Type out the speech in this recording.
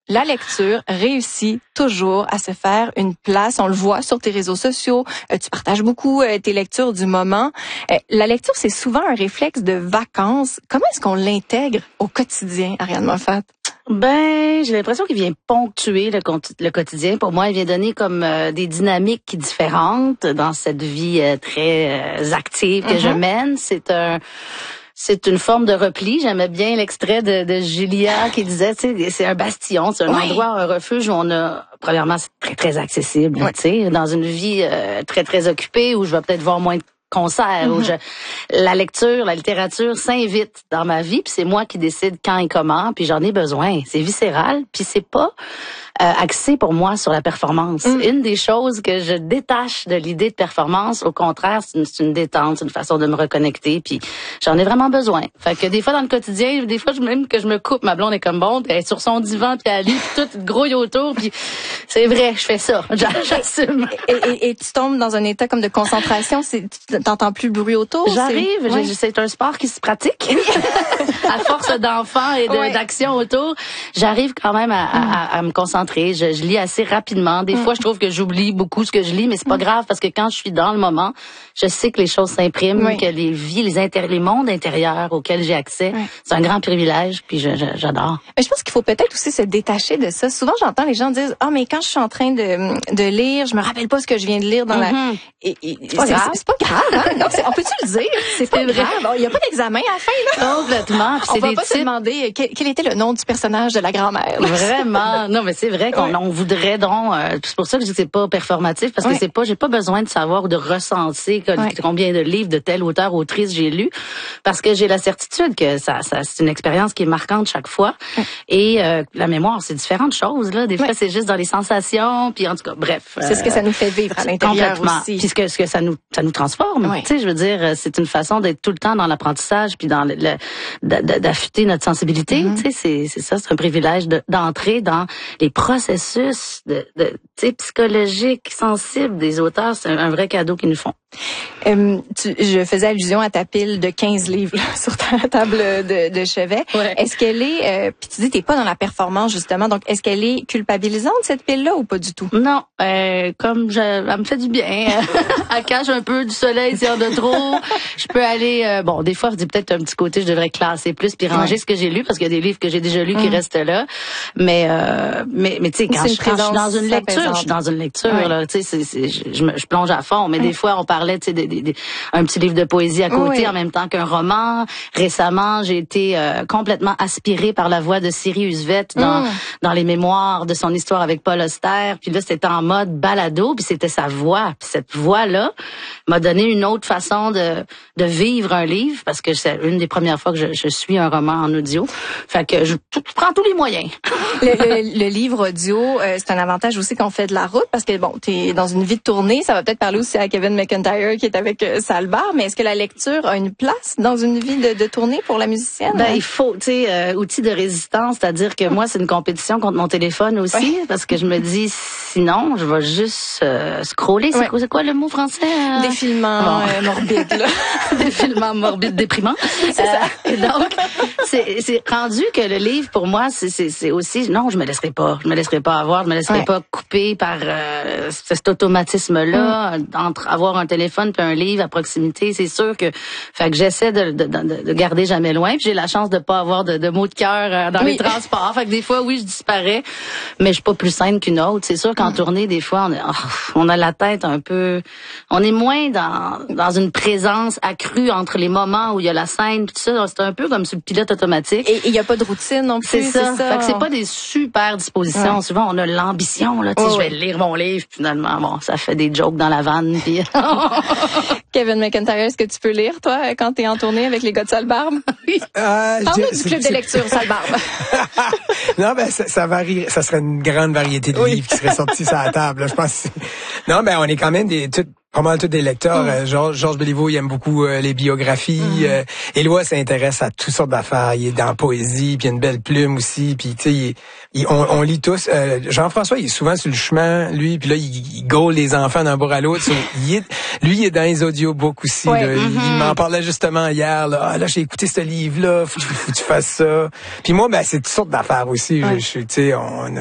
la lecture réussit toujours à se faire une place. On le voit sur tes réseaux sociaux. Tu partages beaucoup tes lectures du moment. La lecture, c'est souvent un réflexe de vacances. Comment est-ce qu'on l'intègre au quotidien, Ariane Moffat? Ben, j'ai l'impression qu'il vient ponctuer le quotidien. Pour moi, il vient donner comme des dynamiques différentes dans cette vie très active que je mène. C'est une forme de repli. J'aimais bien l'extrait de Julia qui disait, tu sais, c'est un bastion, c'est un endroit, un refuge où on a, premièrement, c'est très, très accessible, tu sais, dans une vie très, très occupée où je vais peut-être voir moins de concerts, où la lecture, la littérature s'invite dans ma vie, puis c'est moi qui décide quand et comment, puis j'en ai besoin. C'est viscéral, puis c'est pas axé pour moi sur la performance. Une des choses que je détache de l'idée de performance, au contraire, c'est une détente, c'est une façon de me reconnecter, puis j'en ai vraiment besoin. Fait que des fois dans le quotidien, des fois même que je me coupe, ma blonde est comme bon, elle est sur son divan puis elle lit puis tout grouille autour, puis c'est vrai, je fais ça, j'assume. Et tu tombes dans un état comme de concentration, t'entends plus le bruit autour. J'arrive, c'est un sport qui se pratique. À force d'enfants et d'action autour, j'arrive quand même à me concentrer. Je lis assez rapidement. Des fois, je trouve que j'oublie beaucoup ce que je lis, mais c'est pas grave parce que quand je suis dans le moment, je sais que les choses s'impriment, que les vies, les mondes intérieurs auxquels j'ai accès, c'est un grand privilège, puis j'adore. Mais je pense qu'il faut peut-être aussi se détacher de ça. Souvent, j'entends les gens dire, mais quand je suis en train de lire, je me rappelle pas ce que je viens de lire dans la... C'est pas grave. C'est pas grave, hein? Non, on peut-tu le dire? C'est pas grave. Il y a pas d'examen à la fin, là. Complètement. On va pas se demander quel était le nom du personnage de la grand-mère. Vraiment. Non, mais c'est vrai qu'on voudrait donc, c'est pour ça que je dis que c'est pas performatif, parce que j'ai pas besoin de savoir ou de recenser combien de livres de tel auteur, autrice j'ai lu, parce que j'ai la certitude que ça c'est une expérience qui est marquante chaque fois. Et la mémoire, c'est différentes choses, là. Des fois, c'est juste dans les sensations, puis en tout cas, bref. C'est ce que ça nous fait vivre à l'intérieur aussi. Puis ce que ça nous transforme. Tu sais, je veux dire, c'est une façon d'être tout le temps dans l'apprentissage, puis dans d'affûter notre sensibilité. Tu sais, c'est ça, c'est un privilège d'entrer dans les processus psychologiques, sensibles des auteurs. C'est un vrai cadeau qu'ils nous font. Je faisais allusion à ta pile de 15 livres là, sur ta table de chevet. Est-ce qu'elle est... puis tu dis t'es pas dans la performance, justement. Donc, est-ce qu'elle est culpabilisante, cette pile-là, ou pas du tout? Non. Elle me fait du bien. Elle cache un peu du soleil s'il y en a trop. Je peux aller... des fois, je dis peut-être un petit côté, je devrais classer plus puis ranger ce que j'ai lu, parce qu'il y a des livres que j'ai déjà lus qui restent là. Mais tu sais, quand je suis dans une lecture, je suis dans une lecture. Là, tu sais, je plonge à fond. Mais des fois, on parlait, tu sais, un petit livre de poésie à côté en même temps qu'un roman. Récemment, j'ai été complètement aspirée par la voix de Siri Husvet dans les mémoires de son histoire avec Paul Auster. Puis là, c'était en mode balado, puis c'était sa voix. Puis cette voix-là m'a donné une autre façon de vivre un livre, parce que c'est une des premières fois que je suis un roman en audio. Fait que je prends tous les moyens. Le livre audio, c'est un avantage aussi qu'on fait de la route, parce que bon, t'es dans une vie de tournée. Ça va peut-être parler aussi à Kevin McIntyre qui est avec Salbar, mais est-ce que la lecture a une place dans une vie de tournée pour la musicienne? Ben, il faut, tu sais, outil de résistance, c'est-à-dire que moi, c'est une compétition contre mon téléphone aussi, parce que je me dis, sinon, je vais juste scroller. C'est quoi le mot français? Défilement morbide, là. Défilement morbide, déprimant. C'est ça. Et donc, c'est rendu que le livre, pour moi, c'est aussi, non, je me laisserai pas avoir, je me laisserai pas couper par cet automatisme-là, entre avoir un téléphone puis un livre à proximité. C'est sûr que, fait que j'essaie de garder jamais loin. Puis j'ai la chance de pas avoir de mots de cœur dans les transports. Fait que des fois, oui, je disparais, mais je suis pas plus saine qu'une autre. C'est sûr qu'en tournée, des fois, on a la tête un peu, on est moins dans une présence accrue entre les moments où il y a la scène, tout ça. C'est un peu comme sur le pilote automatique. Et il y a pas de routine non plus. C'est ça. Fait que c'est pas des super dispositions. Souvent, on a l'ambition, là, tu sais, je vais lire mon livre, puis finalement, bon, ça fait des jokes dans la vanne, puis... Kevin McIntyre, est-ce que tu peux lire, toi, quand t'es en tournée avec les gars de Salbarbe? Oui. Parle-nous du club de lecture, Salbarbe. Non, ben, ça varie. Ça serait une grande variété de livres qui seraient sortis sur la table, là, je pense. Non, ben, on est quand même Pas mal tous des lecteurs. Georges Béliveau, il aime beaucoup les biographies. Éloi s'intéresse à toutes sortes d'affaires. Il est dans la poésie, puis il a une belle plume aussi. Puis tu sais, on lit tous. Jean-François, il est souvent sur le chemin, lui. Puis là, il gaule les enfants d'un bord à l'autre. Lui, il est dans les audiobooks aussi. Ouais. Là. Il m'en parlait justement hier. Là, j'ai écouté ce livre-là. Faut que tu fasses ça. Puis moi, ben c'est toutes sortes d'affaires aussi. Ouais. Tu sais,